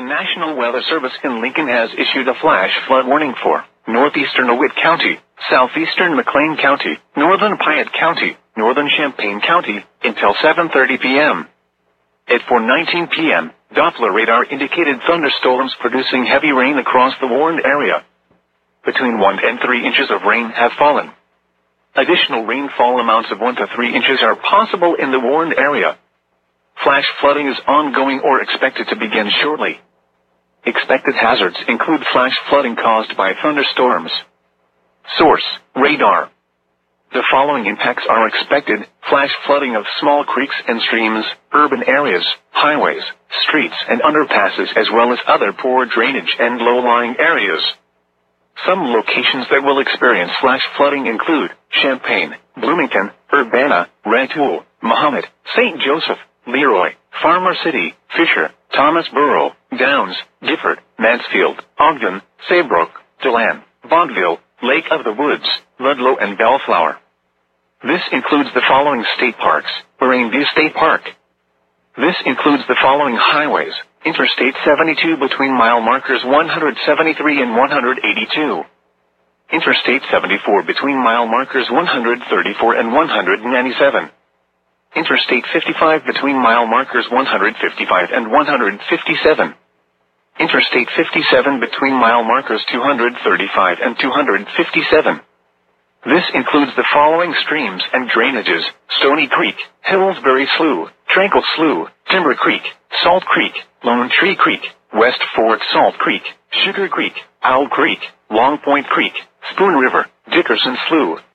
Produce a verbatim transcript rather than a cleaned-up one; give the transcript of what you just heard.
National Weather Service in Lincoln has issued a flash flood warning for northeastern DeWitt County, southeastern McLean County, northern Piatt County, northern Champaign County, until seven thirty p.m. At four nineteen p.m., Doppler radar indicated thunderstorms producing heavy rain across the warned area. Between one and three inches of rain have fallen. Additional rainfall amounts of one to three inches are possible in the warned area. Flash flooding is ongoing or expected to begin shortly. Expected hazards include flash flooding caused by thunderstorms. Source: radar. The following impacts are expected: flash flooding of small creeks and streams, urban areas, highways, streets and underpasses, as well as other poor drainage and low-lying areas. Some locations that will experience flash flooding include Champaign, Bloomington, Urbana, Rantoul, Mahomet, Saint Joseph, Leroy, Farmer City, Fisher, Thomasboro, Downs, Gifford, Mansfield, Ogden, Saybrook, DeLand, Bonneville, Lake of the Woods, Ludlow and Bellflower. This includes the following state parks: Moraine View State Park. This includes the following highways: Interstate seventy-two between mile markers one hundred seventy-three and one hundred eighty-two. Interstate seventy-four between mile markers one hundred thirty-four and one hundred ninety-seven. Interstate fifty-five between mile markers one hundred fifty-five and one hundred fifty-seven. Interstate fifty-seven between mile markers two hundred thirty-five and two hundred fifty-seven. This includes the following streams and drainages: Stony Creek, Hillsbury Slough, Tranquil Slough, Timber Creek, Salt Creek, Lone Tree Creek, West Fort Salt Creek, Sugar Creek, Owl Creek, Long Point Creek, Spoon River, Dickerson Slough,